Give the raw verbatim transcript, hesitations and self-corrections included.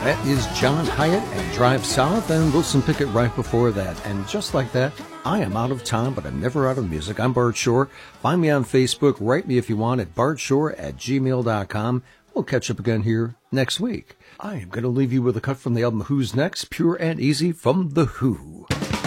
That is John Hyatt and Drive South, and Wilson Pickett right before that. And just like that, I am out of time, but I'm never out of music. I'm Bart Shore. Find me on Facebook. Write me if you want at bartshore at gmail dot com. We'll catch up again here next week. I am going to leave you with a cut from the album Who's Next, Pure and Easy from The Who.